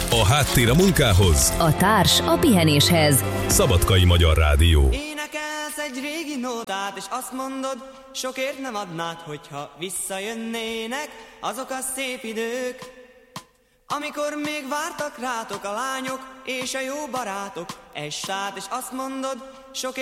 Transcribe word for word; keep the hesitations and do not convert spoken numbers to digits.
A háttér a munkához, a társ a pihenéshez. Szabadkai Magyar Rádió. Énekelsz egy régi nótát, és azt mondod, sokért nem adnád, hogyha visszajönnének azok a szép idők, amikor még vártak rátok a lányok és a jó barátok. Egy sát, és azt mondod, sokért